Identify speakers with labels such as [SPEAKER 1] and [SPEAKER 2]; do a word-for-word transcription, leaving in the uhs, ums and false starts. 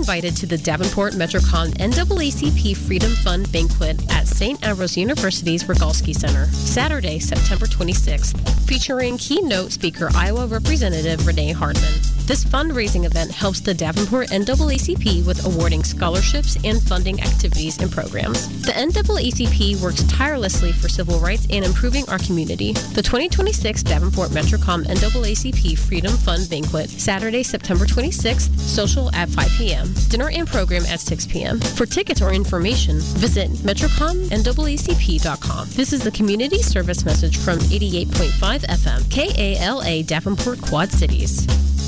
[SPEAKER 1] invited to the Davenport MetroCom N double A C P Freedom Fund Banquet at Saint Ambrose University's Rogalski Center, Saturday, September twenty-sixth, featuring keynote speaker Iowa Representative Renee Hardman. This fundraising event helps the Davenport N double A C P with awarding scholarships and funding activities and programs. The N double A C P works tirelessly for civil rights and improving our community. The twenty twenty-six Davenport MetroCom N double A C P Freedom Fund Banquet, Saturday, September twenty-sixth, social at five p.m., dinner and program at six p.m. For tickets or information, visit metrocom n double a c p dot com. This is the community service message from eighty-eight point five F M, K A L A Davenport Quad Cities.